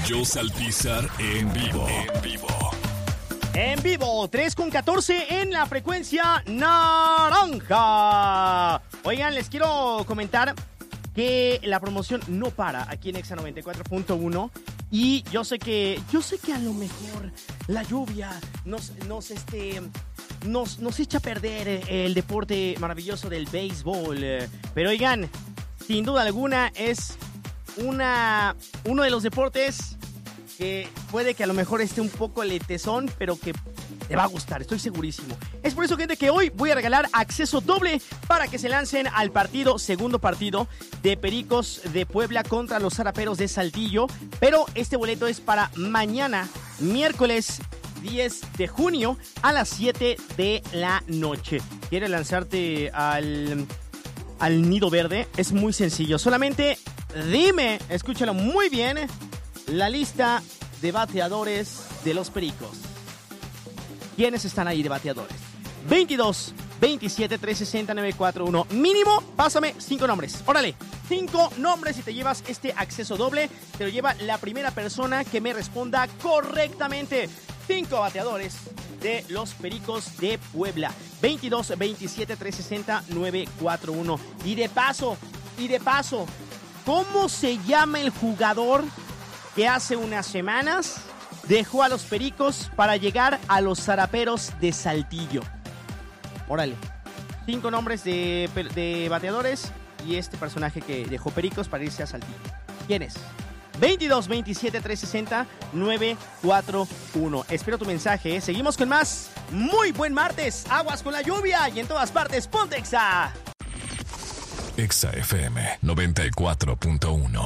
Josh Alpizar en vivo. En vivo, 3:14 en la frecuencia naranja. Oigan, les quiero comentar que la promoción no para aquí en Exa 94.1 y yo sé que a lo mejor la lluvia nos echa a perder el deporte maravilloso del béisbol. Pero oigan, sin duda alguna es uno de los deportes que puede que a lo mejor esté un poco letezón, pero que te va a gustar, estoy segurísimo. Es por eso, gente, que hoy voy a regalar acceso doble para que se lancen al segundo partido de Pericos de Puebla contra los Zaraperos de Saltillo. Pero este boleto es para mañana, miércoles 10 de junio a las 7 de la noche. ¿Quieres lanzarte al Nido Verde? Es muy sencillo. Solamente dime, escúchalo muy bien, la lista de bateadores de los Pericos. ¿Quiénes están ahí de bateadores? 22, 27, 360, 941. Mínimo, pásame 5 nombres. Órale, 5 nombres y te llevas este acceso doble. Te lo lleva la primera persona que me responda correctamente. 5 bateadores de los Pericos de Puebla. 22, 27, 360, 941. Y de paso, ¿cómo se llama el jugador que hace unas semanas dejó a los Pericos para llegar a los Zaraperos de Saltillo? Órale, 5 nombres de bateadores y este personaje que dejó Pericos para irse a Saltillo. ¿Quién es? 22, 27, 360, 941. Espero tu mensaje, ¿eh? Seguimos con más. Muy buen martes. Aguas con la lluvia y en todas partes, ponte Exa. Exa FM 94.1.